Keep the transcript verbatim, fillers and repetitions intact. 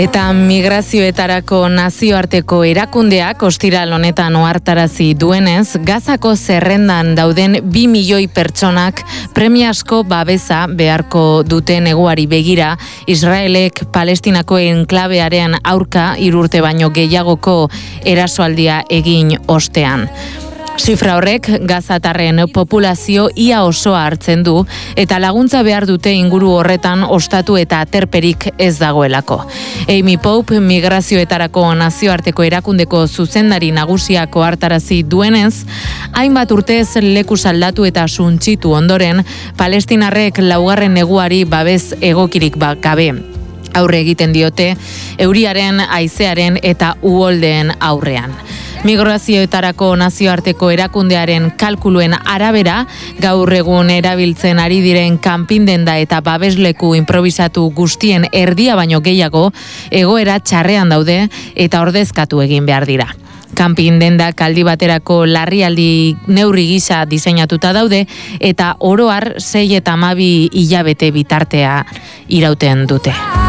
Eta migrazioetarako nazioarteko erakundeak ostiral honetan ohartarazi duenez, Gazako zerrendan dauden bi milioi pertsonak premiazko babesa beharko dute neguari begira, Israelek Palestinako enklabearen aurka hiru urte baino gehiagoko erasoaldia egin ostean. Zifra horrek gazatarren populazio ia osoa hartzen du eta laguntza behar dute inguru horretan ostatu eta aterperik ez dagoelako. Amy Pope migrazioetarako nazioarteko erakundeko zuzendari nagusiako hartarazi duenez, hainbat urtez lekuz aldatu eta suntsitu ondoren, palestinarrek laugarren neguari babes egokirik gabe aurre egiten diote euriaren, haizearen eta uholdeen aurrean. Migrazioetarako nazioarteko erakundearen kalkuluen arabera, gaur egun erabiltzen ari diren kanpindenda eta babesleku improvisatu guztien erdia baino gehiago, egoera txarrean daude eta ordezkatu egin behar dira. Kanpindenda aldi baterako larrialdi neurri gisa diseinatuta daude eta oro har sei eta hamabi hilabete bitartea irauten dute.